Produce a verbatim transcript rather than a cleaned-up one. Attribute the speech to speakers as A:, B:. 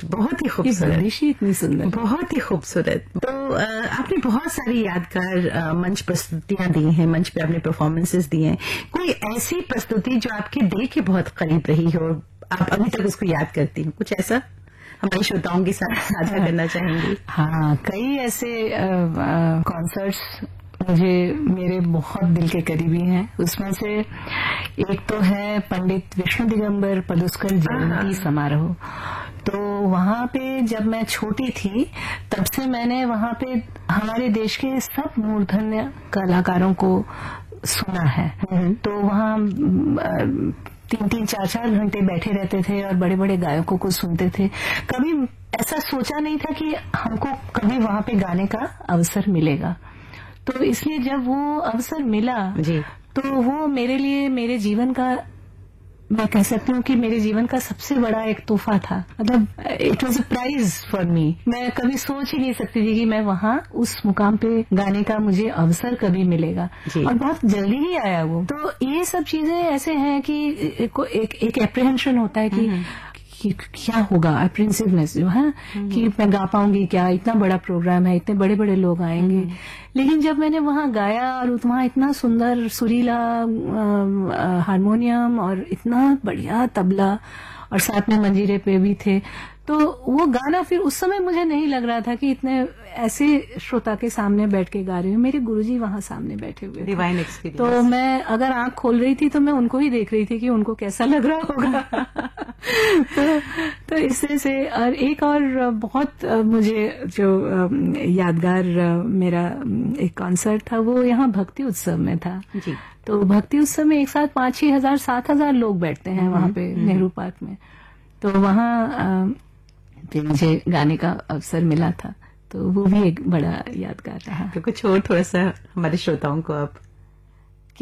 A: बहुत ही खूबसूरत,
B: इतनी सुंदर,
A: बहुत ही खूबसूरत। तो आ, आपने बहुत सारी यादगार आ, मंच प्रस्तुतियां दी हैं, मंच पे आपने परफॉर्मेंसेस दी हैं। कोई ऐसी प्रस्तुति जो आपके दिल के बहुत करीब रही हो, आप अभी तक उसको याद करती हो, कुछ ऐसा हमारे श्रोताओं के साथ साझा करना चाहेंगी?
B: हाँ, कई ऐसे कॉन्सर्ट्स मुझे मेरे बहुत दिल के करीबी हैं। उसमें से एक तो है पंडित विष्णु दिगंबर पलुस्कर जयंती समारोह। तो वहां पे जब मैं छोटी थी तब से मैंने वहां पे हमारे देश के सब मूर्धन्य कलाकारों को सुना है। तो वहां तीन तीन चार चार घंटे बैठे रहते थे और बड़े बड़े गायकों को सुनते थे। कभी ऐसा सोचा नहीं था कि हमको कभी वहां पे गाने का अवसर मिलेगा। तो इसलिए जब वो अवसर मिला
A: जी,
B: तो वो मेरे लिए मेरे जीवन का, मैं कह सकती हूँ कि मेरे जीवन का सबसे बड़ा एक तोहफा था। मतलब it was a prize for me. मैं कभी सोच ही नहीं सकती थी कि मैं वहां उस मुकाम पे गाने का मुझे अवसर कभी मिलेगा, और बहुत जल्दी ही आया वो। तो ये सब चीजें ऐसे हैं कि एक एक एप्रीहेंशन होता है कि कि क्या होगा, अप्रेंसिवनेस जो है कि मैं गा पाऊंगी क्या, इतना बड़ा प्रोग्राम है, इतने बड़े बड़े लोग आएंगे। लेकिन जब मैंने वहां गाया और वहां इतना सुंदर सुरीला हारमोनियम और इतना बढ़िया तबला और साथ में मंजीरे पे भी थे, तो वो गाना फिर उस समय मुझे नहीं लग रहा था कि इतने ऐसे श्रोता के सामने बैठ के गा रही हूँ। मेरे गुरुजी वहां सामने बैठे हुए थे।
A: Divine experience.
B: तो मैं अगर आंख खोल रही थी तो मैं उनको ही देख रही थी कि उनको कैसा लग रहा होगा। तो, तो इससे से और एक और बहुत मुझे जो यादगार मेरा एक कॉन्सर्ट था वो यहाँ भक्ति उत्सव में था।
A: जी।
B: तो भक्ति उत्सव में एक साथ पांच छह हजार सात हजार लोग बैठते हैं वहां पे नेहरू पार्क में। तो वहां फिर मुझे गाने का अवसर मिला था, तो वो भी एक बड़ा यादगार रहा।
A: तो कुछ और थोड़ा सा हमारे श्रोताओं को आप